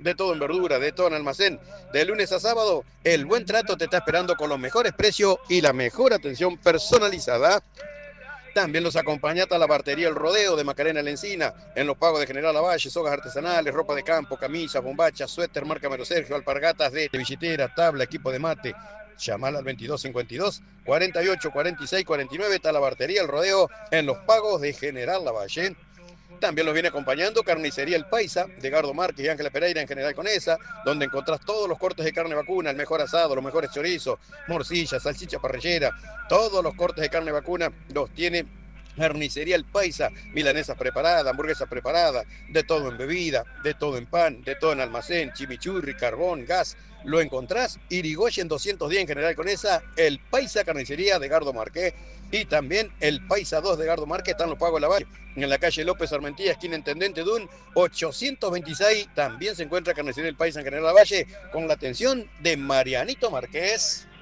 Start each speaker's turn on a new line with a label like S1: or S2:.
S1: de todo en verdura, de todo en almacén. De lunes a sábado, el buen trato te está esperando con los mejores precios y la mejor atención personalizada. También los acompaña hasta la bartería El Rodeo de Macarena La Encina, en los pagos de General Lavalle, sogas artesanales, ropa de campo, camisas, bombachas, suéter, marca Mero Sergio, alpargatas de billetera, tabla, equipo de mate. Llamala al 2252 48 46 49, está la bartería El Rodeo en los pagos de General Lavalle. También los viene acompañando Carnicería El Paisa, de Gardo Márquez y Ángeles Pereira en General Conesa, donde encontrás todos los cortes de carne vacuna, el mejor asado, los mejores chorizos, morcilla, salchicha parrillera, todos los cortes de carne vacuna los tiene Carnicería El Paisa, milanesas preparadas, hamburguesas preparadas, de todo en bebida, de todo en pan, de todo en almacén, chimichurri, carbón, gas. Lo encontrás Irigoyen 210 en General Conesa, El Paisa Carnicería de Gardo Márquez y también El Paisa 2 de Gardo Márquez, están los pagos de la Valle. En la calle López Armentía, esquina Intendente Dun, 826, también se encuentra Carnicería El Paisa en General Lavalle, con la atención de Marianito Márquez.